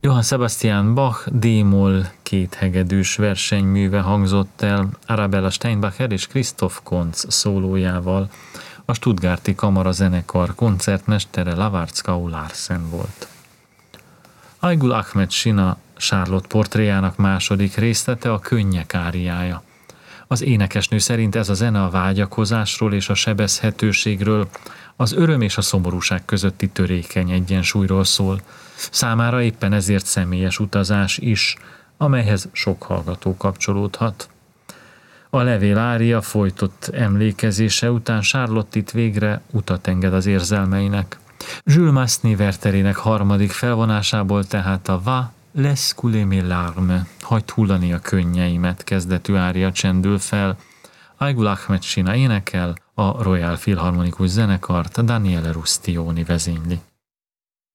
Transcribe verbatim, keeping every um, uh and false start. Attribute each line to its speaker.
Speaker 1: Johann Sebastian Bach D-moll kéthegedűs versenyműve hangzott el Arabella Steinbacher és Christoph Kontz szólójával. A Stuttgarti Kamarazenekar koncertmestere Lavarczkau Larsen volt. Aygul Ahmed Sina Charlotte portréjának második részlete a Könnyek áriája. Az énekesnő szerint ez a zene a vágyakozásról és a sebezhetőségről, az öröm és a szomorúság közötti törékeny egyensúlyról szól. Számára éppen ezért személyes utazás is, amelyhez sok hallgató kapcsolódhat. A levél ária folytott emlékezése után Charlotte itt végre utat enged az érzelmeinek. Jules Massenet Wertherének harmadik felvonásából tehát a Va, laisse couler mes larmes, hagyd hullani a könnyeimet kezdetű ária csendül fel. Aygul Ahmed Sina énekel, a Royal Philharmonikus Zenekart Daniele Rustioni vezényli.